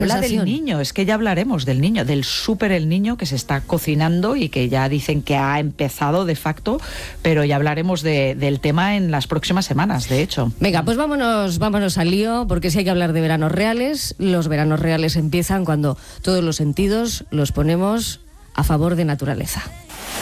Habla del niño, es que ya hablaremos del niño, del súper el niño que se está cocinando y que ya dicen que ha empezado de facto, pero ya hablaremos del tema en las próximas semanas, de hecho. Venga, pues vámonos al lío, porque si hay que hablar de veranos reales, los veranos reales empiezan cuando todos los sentidos los ponemos a favor de naturaleza.